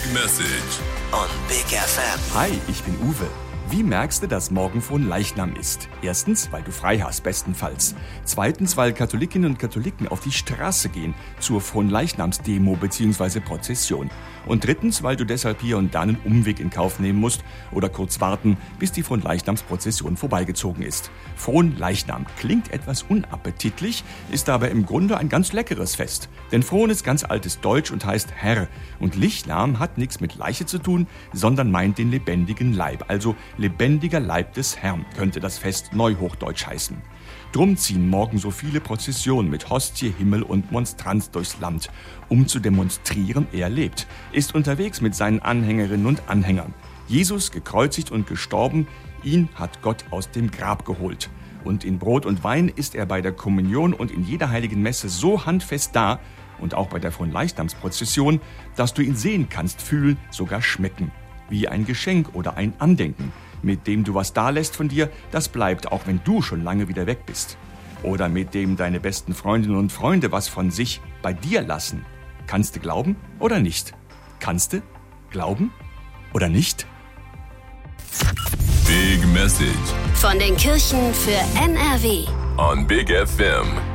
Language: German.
Message on Big FM. Hi, ich bin Uwe. Wie merkst du, dass morgen Fronleichnam ist? Erstens, weil du frei hast, bestenfalls. Zweitens, weil Katholikinnen und Katholiken auf die Straße gehen zur Fronleichnamsdemo bzw. Prozession. Und drittens, weil du deshalb hier und da einen Umweg in Kauf nehmen musst oder kurz warten, bis die Fronleichnamsprozession vorbeigezogen ist. Fronleichnam klingt etwas unappetitlich, ist aber im Grunde ein ganz leckeres Fest. Denn Fron ist ganz altes Deutsch und heißt Herr. Und Lichtnam hat nichts mit Leiche zu tun, sondern meint den lebendigen Leib, also lebendiger Leib des Herrn, könnte das Fest neuhochdeutsch heißen. Drum ziehen morgen so viele Prozessionen mit Hostie, Himmel und Monstranz durchs Land, um zu demonstrieren, er lebt, ist unterwegs mit seinen Anhängerinnen und Anhängern. Jesus, gekreuzigt und gestorben, ihn hat Gott aus dem Grab geholt. Und in Brot und Wein ist er bei der Kommunion und in jeder heiligen Messe so handfest da, und auch bei der Fronleichnamsprozession, dass du ihn sehen kannst, fühlen, sogar schmecken. Wie ein Geschenk oder ein Andenken, mit dem du was dalässt von dir, das bleibt, auch wenn du schon lange wieder weg bist. Oder mit dem deine besten Freundinnen und Freunde was von sich bei dir lassen. Kannst du glauben oder nicht? Kannst du glauben oder nicht? Big Message Von den Kirchen für NRW. on Big FM.